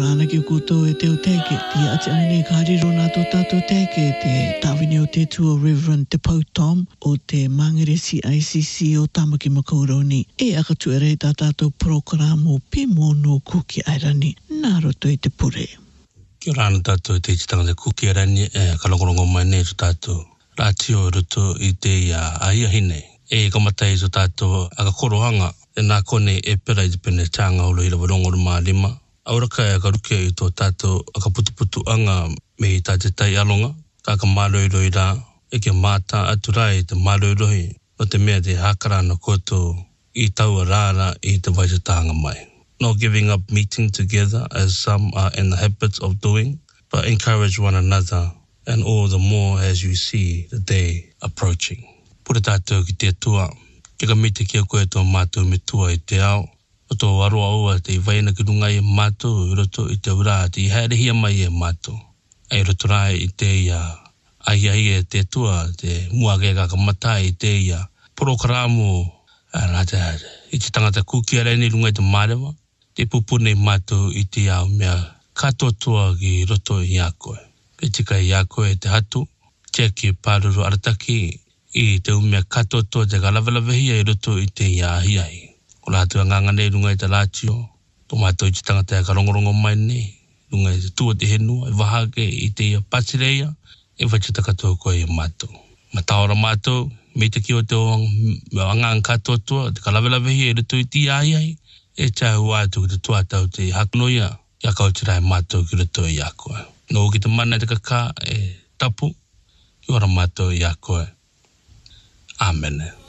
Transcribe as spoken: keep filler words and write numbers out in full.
Ana ki koutou e te o teke, ti ati ane kāri rona tō tātou teke, te tāwini o te tua Reverend Te Pau Tom o te Mangere C I C C o Tamaki Makauroni. E aka tu ere tā tātou programo Pimo no Kuki Airani, nā roto i te pure. Kia rāna tātou te titanga te Kuki Airani, e kalongorongo mai nei tu tātou. Rātio roto i te ia ahia hine. E kamatai tu tātou aka korohanga, e nā kone e pera i te pene tānga ulo i la warongo ruma lima. Auraka e karuke i tō tātou aka putuputu anga me i tā te tai alonga, ka ka māloiroi rā, e kia mātā atu rai te māloiroi, no te mea te hākara no koto i taua rāra i te waitatanga mai. Not giving up meeting together as some are in the habits of doing, but encourage one another, and all the more as you see the day approaching. Pura tātou ki te tua, ke ka mite kia koe tō mātou me tua i te ao, o tō aroa oa te iwaina ki runga i mātou, i roto i te ura, te haerehia mai i mātou. Ai roto rai i te ia, ai ai e te tua, te muage ka kamatai i te ia, porokaramu, rata, i te tangata Kuki Airani runga i te mārewa, te pupune i mātou i te au mea katotua ki roto i a koe. Ke tika i a koe te hatu, tia ki pāruru arataki, i te umea katotua te kalawalawahia i roto i te ia ahi ai. Ko rātua nganga nei runga i te rātio, tō mātou i te tangata e karongorongo mai nei, runga i te tua te henua, i wahake i te ia pasireia, e whaitata katoa koe i mātou. Mataora mātou, me te ki o te angang katotua, te kalawelawehi e rato i ti ai ai, e tāhu atu ki te tuatau te hakunoia, ia kautirai mātou ki rato i a koe. Nō ki te mana te kaka e tapu, ki ora mātou i a koe. Amen.